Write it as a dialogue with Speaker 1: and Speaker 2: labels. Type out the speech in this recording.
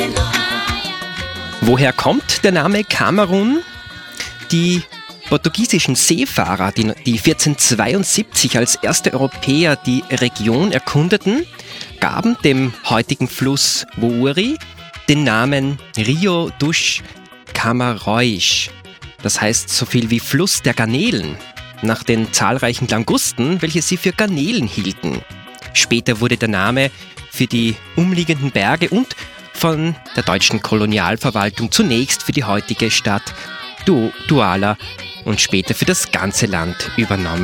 Speaker 1: Woher kommt der Name Kamerun? Die portugiesischen Seefahrer, die 1472 als erste Europäer die Region erkundeten, gaben dem heutigen Fluss Wouri den Namen Rio dos Camarões. Das heißt so viel wie Fluss der Garnelen, nach den zahlreichen Langusten, welche sie für Garnelen hielten. Später wurde der Name für die umliegenden Berge und von der deutschen Kolonialverwaltung zunächst für die heutige Stadt Douala und später für das ganze Land übernommen.